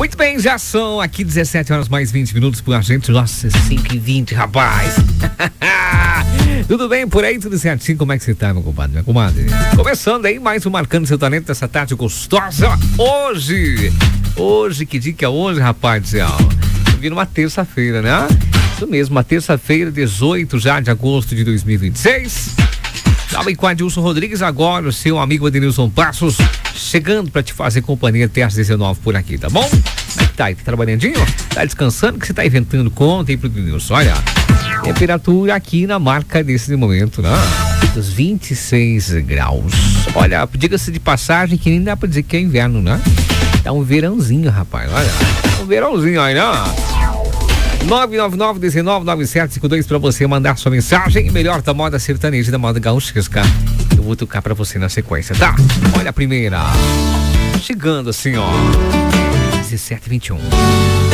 Muito bem, já são aqui 17 horas mais 20 minutos por a gente. Nossa, 5h20, rapaz. Tudo bem por aí? Tudo certinho? Como é que você tá, meu compadre, minha comadre? Começando aí mais um Marcando Seu Talento dessa tarde gostosa. Hoje, que dia que é hoje, rapaz do céu? Vindo uma terça-feira, né? Isso mesmo, uma terça-feira, 18 já de agosto de 2026. Estava com a Adilson Rodrigues, agora o seu amigo Adenilson Passos, chegando para te fazer companhia até às 19 por aqui, tá bom? Como é que tá aí? Tá trabalhandinho? Tá descansando? Que você tá inventando? Conta aí pro Denilson. Olha, temperatura aqui na marca desse momento, né? Dos 26 graus. Olha, diga-se de passagem que nem dá pra dizer que é inverno, né? Tá um verãozinho, rapaz, olha. Um verãozinho aí, né? 999-199752 pra você mandar sua mensagem. Melhor da moda sertaneja e da moda gaúchesca. Eu vou tocar pra você na sequência, tá? Olha a primeira. Chegando assim, ó. 17h21.